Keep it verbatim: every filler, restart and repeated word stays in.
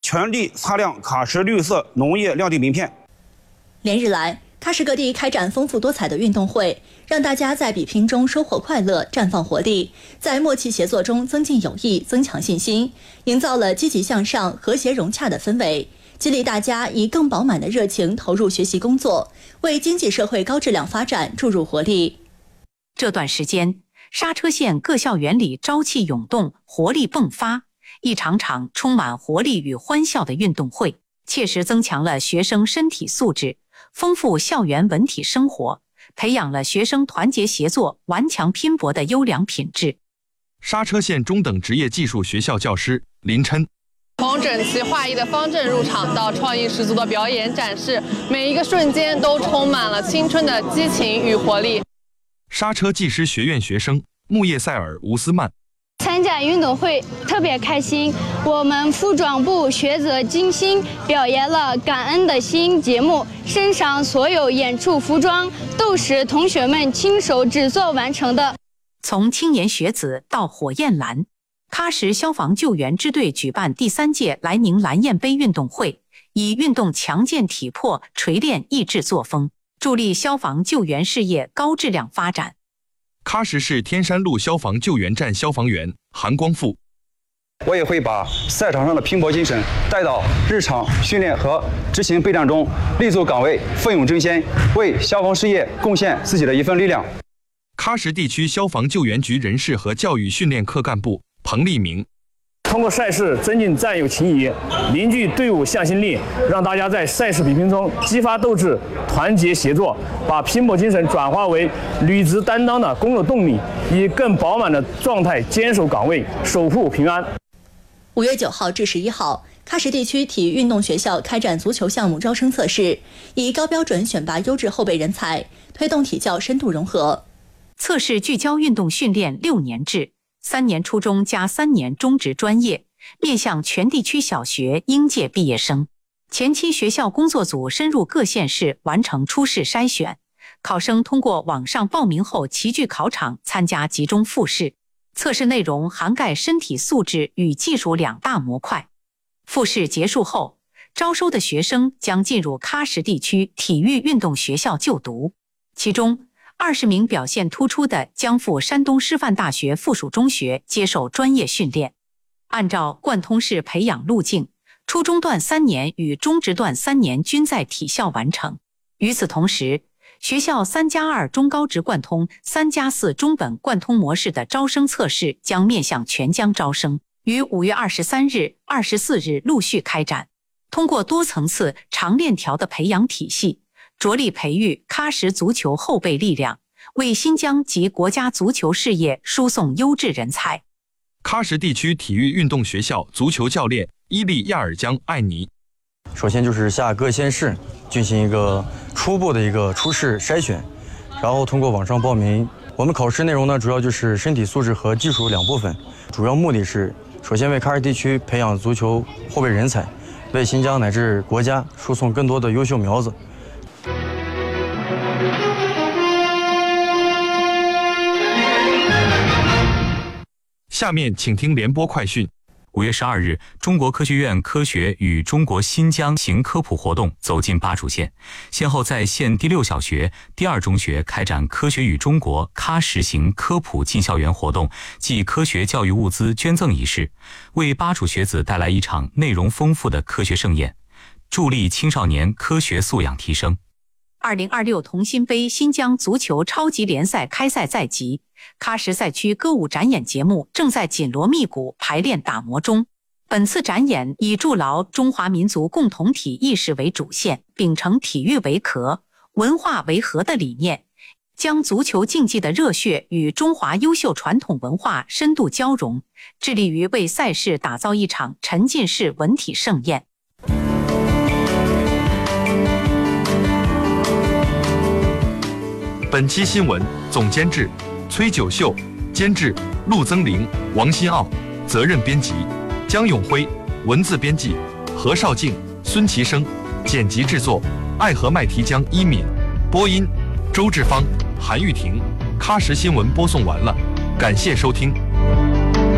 全力擦亮喀什绿色农业亮点名片。 连日来，喀什各地开展丰富多彩的运动会，让大家在比拼中收获快乐、绽放活力，在默契协作中增进友谊、增强信心，营造了积极向上、和谐融洽的氛围，激励大家以更饱满的热情投入学习工作，为经济社会高质量发展注入活力。 这段时间，刹车县各校园里朝气涌动，活力迸发，一场场充满活力与欢笑的运动会，切实增强了学生身体素质，丰富校园文体生活，培养了学生团结协作、顽强拼搏的优良品质。 刹车县中等职业技术学校教师林琛， 从整齐划一的方阵入场到创意十足的表演展示，每一个瞬间都充满了青春的激情与活力。 刹车技师学院学生木叶塞尔吴斯曼， 参加运动会特别开心，我们服装部学者精心表演了感恩的心节目，身上所有演出服装都是同学们亲手制作完成的。 从青年学子到火焰蓝，喀什消防救援支队举办第三届莱宁蓝焰杯运动会，以运动强健体魄、锤炼意志作风，助力消防救援事业高质量发展。 喀什市天山路消防救援站消防员韩光富， 我也会把赛场上的拼搏精神带到日常训练和执行备战中，立足岗位，奋勇争先，为消防事业贡献自己的一份力量。 喀什地区消防救援局人事和教育训练课干部彭立明， 通过赛事增进战友情谊，凝聚队伍向心力，让大家在赛事比拼中激发斗志、团结协作，把拼搏精神转化为履职担当的工作动力，以更饱满的状态坚守岗位，守护平安。 五月九号至十一号，喀什地区体育运动学校开展足球项目招生测试，以高标准选拔优质后备人才，推动体教深度融合。 测试聚焦运动训练六年制，三年初中加三年中职专业，面向全地区小学应届毕业生。前期学校工作组深入各县市完成初试筛选，考生通过网上报名后齐聚考场参加集中复试。测试内容涵盖身体素质与技术两大模块。复试结束后，招收的学生将进入喀什地区体育运动学校就读，其中二十名表现突出的将赴山东师范大学附属中学接受专业训练。按照贯通式培养路径，初中段三年与中职段三年均在体校完成。与此同时，学校三加二中高职贯通、三加四中本贯通模式的招生测试将面向全疆招生，于五月二十三日、二十四日陆续开展。通过多层次、长链条的培养体系，着力培育喀什足球后备力量，为新疆及国家足球事业输送优质人才。 喀什地区体育运动学校足球教练伊利亚尔江艾尼， 首先就是下各县市进行一个初步的一个初试筛选，然后通过网上报名。我们考试内容呢，主要就是身体素质和技术两部分，主要目的是首先为喀什地区培养足球后备人才，为新疆乃至国家输送更多的优秀苗子。 下面请听联播快讯。 五月十二日，中国科学院科学与中国新疆行科普活动走进巴楚县，先后在县第六小学、第二中学开展科学与中国喀什行科普进校园活动暨科学教育物资捐赠仪式，为巴楚学子带来一场内容丰富的科学盛宴，助力青少年科学素养提升。 二零二六同心杯新疆足球超级联赛开赛在即，喀什赛区歌舞展演节目正在紧锣密鼓排练打磨中。本次展演以筑牢中华民族共同体意识为主线，秉承体育为壳、文化为核的理念，将足球竞技的热血与中华优秀传统文化深度交融，致力于为赛事打造一场沉浸式文体盛宴。 本期新闻总监制崔九秀，监制陆增玲、王新奥，责任编辑江永辉，文字编辑何绍静、孙其生，剪辑制作爱和麦提江一敏，播音周志芳、韩玉婷。喀什新闻播送完了，感谢收听。